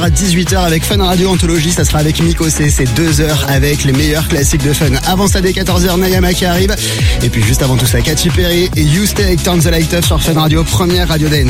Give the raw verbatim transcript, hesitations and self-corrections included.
À dix-huit heures avec Fun Radio Anthologie, ça sera avec Miko, c'est deux heures avec les meilleurs classiques de Fun. Avant ça, dès quatorze heures, Nayama qui arrive. Et puis juste avant tout ça, Katy Perry et You Stay avec Turn the Light Up sur Fun Radio, première radio dance.